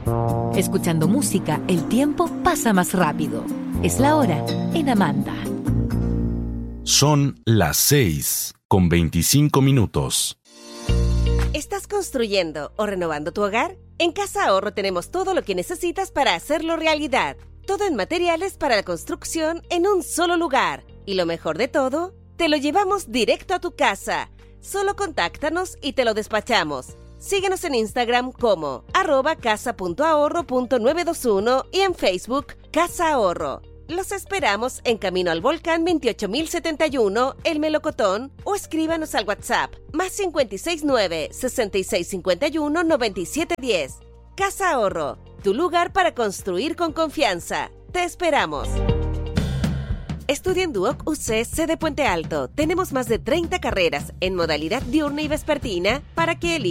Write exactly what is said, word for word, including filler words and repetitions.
Escuchando música, el tiempo pasa más rápido. Es la hora en Amanda. Son las seis con veinticinco minutos. ¿Estás construyendo o renovando tu hogar? En Casa Ahorro tenemos todo lo que necesitas para hacerlo realidad. Todo en materiales para la construcción en un solo lugar. Y lo mejor de todo, te lo llevamos directo a tu casa. Solo contáctanos y te lo despachamos. Síguenos en Instagram como arroba casa punto ahorro punto novecientos veintiuno y en Facebook Casa Ahorro. Los esperamos en Camino al Volcán veintiocho mil setenta y uno, El Melocotón, o escríbanos al WhatsApp más cinco seis nueve, seis seis cinco uno, nueve siete uno cero. Casa Ahorro, tu lugar para construir con confianza. Te esperamos. Estudia en Duoc U C sede Puente Alto. Tenemos más de treinta carreras en modalidad diurna y vespertina para que elijas